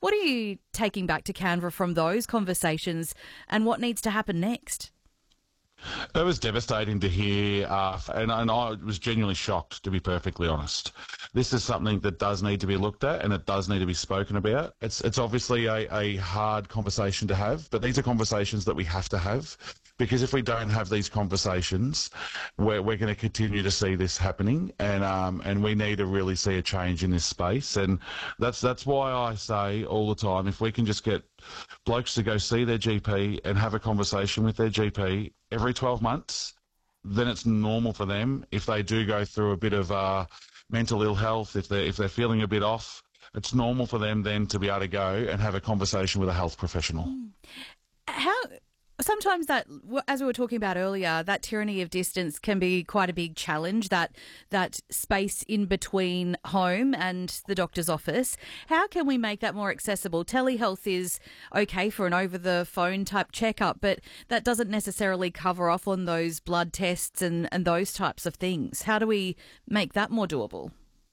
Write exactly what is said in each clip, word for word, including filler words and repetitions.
What are you taking back to Canberra from those conversations, and what needs to happen next? It was devastating to hear, uh, and, and I was genuinely shocked, to be perfectly honest. This is something that does need to be looked at, and it does need to be spoken about. It's it's obviously a, a hard conversation to have, but these are conversations that we have to have, because if we don't have these conversations, we're, we're going to continue to see this happening, and um, and we need to really see a change in this space. And that's that's why I say all the time, if we can just get blokes to go see their G P and have a conversation with their G P every twelve months, then it's normal for them. If they do go through a bit of uh, mental ill health, if they're, if they're feeling a bit off, it's normal for them then to be able to go and have a conversation with a health professional. How... Sometimes that, as we were talking about earlier, that tyranny of distance can be quite a big challenge, that that space in between home and the doctor's office. How can we make that more accessible? Telehealth is okay for an over-the-phone type checkup, but that doesn't necessarily cover off on those blood tests and, and those types of things. How do we make that more doable?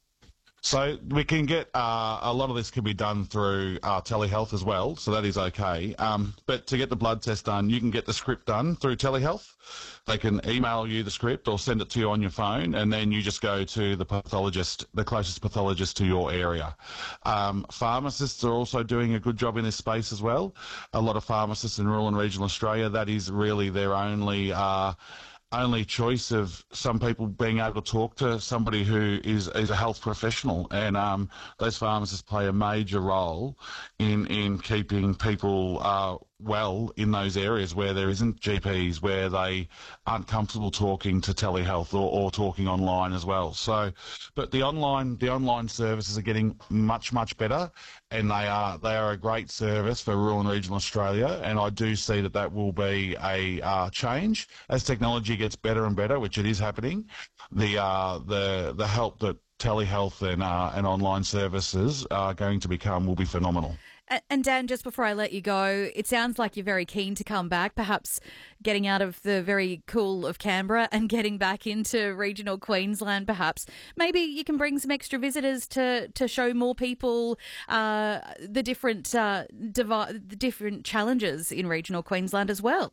So we can get, uh, a lot of this can be done through uh, telehealth as well, so that is okay. Um, but to get the blood test done, you can get the script done through telehealth. They can email you the script or send it to you on your phone, and then you just go to the pathologist, the closest pathologist to your area. Um, pharmacists are also doing a good job in this space as well. A lot of pharmacists in rural and regional Australia, that is really their only... Uh, only choice of some people being able to talk to somebody who is, is a health professional, and um, those pharmacists play a major role in in keeping people uh, well in those areas where there isn't G Ps, where they aren't comfortable talking to telehealth or, or talking online as well. So, but the online the online services are getting much much better, and they are they are a great service for rural and regional Australia. And I do see that that will be a uh, change as technology gets better and better, which it is happening. The uh, the the help that telehealth and uh, and online services are going to become will be phenomenal. And Dan, just before I let you go, it sounds like you're very keen to come back, perhaps getting out of the very cool of Canberra and getting back into regional Queensland, perhaps. Maybe you can bring some extra visitors to, to show more people uh, the different uh, divi- the different challenges in regional Queensland as well.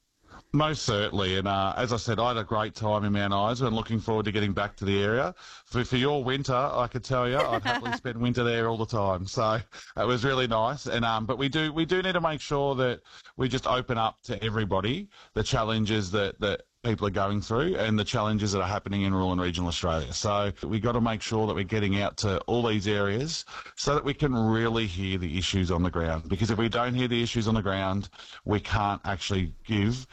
Most certainly, and uh, as I said, I had a great time in Mount Isa and looking forward to getting back to the area. For, for your winter, I could tell you, I'd happily spend winter there all the time. So it was really nice. And um, but we do we do need to make sure that we just open up to everybody the challenges that that people are going through and the challenges that are happening in rural and regional Australia. So we've got to make sure that we're getting out to all these areas so that we can really hear the issues on the ground. Because if we don't hear the issues on the ground, we can't actually give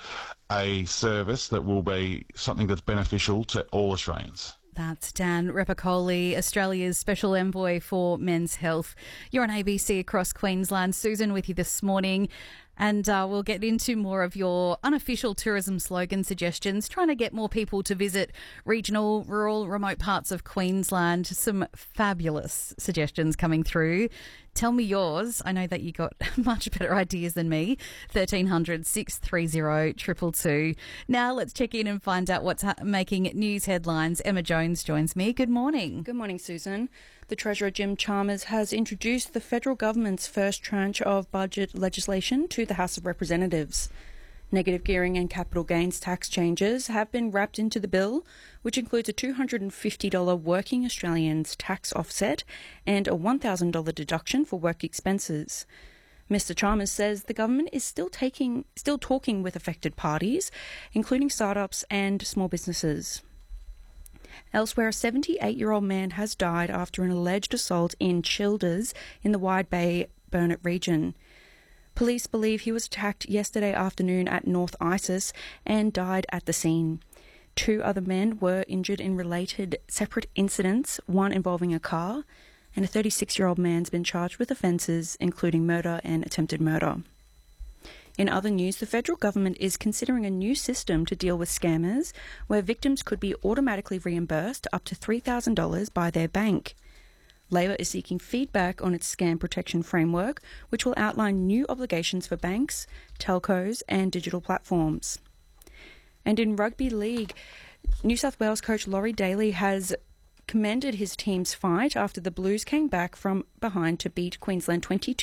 a service that will be something that's beneficial to all Australians. That's Dan Repicoli, Australia's Special Envoy for Men's Health. You're on A B C across Queensland. Susan with you this morning. And uh, we'll get into more of your unofficial tourism slogan suggestions, trying to get more people to visit regional, rural, remote parts of Queensland. Some fabulous suggestions coming through. Tell me yours. I know that you got much better ideas than me. thirteen hundred, six three zero, two two two. Now let's check in and find out what's ha- making news headlines. Emma Jones joins me. Good morning. Good morning, Susan. The Treasurer Jim Chalmers has introduced the federal government's first tranche of budget legislation to the House of Representatives. Negative gearing and capital gains tax changes have been wrapped into the bill, which includes a two hundred fifty dollars working Australians tax offset and a one thousand dollars deduction for work expenses. Mister Chalmers says the government is still taking, still talking with affected parties, including startups and small businesses. Elsewhere, a seventy-eight-year-old man has died after an alleged assault in Childers in the Wide Bay Burnett region. Police believe he was attacked yesterday afternoon at North Isis and died at the scene. Two other men were injured in related separate incidents, one involving a car, and a thirty-six-year-old man's been charged with offences including murder and attempted murder. In other news, the federal government is considering a new system to deal with scammers where victims could be automatically reimbursed up to three thousand dollars by their bank. Labor is seeking feedback on its scam protection framework, which will outline new obligations for banks, telcos and digital platforms. And in rugby league, New South Wales coach Laurie Daly has commended his team's fight after the Blues came back from behind to beat Queensland twenty-two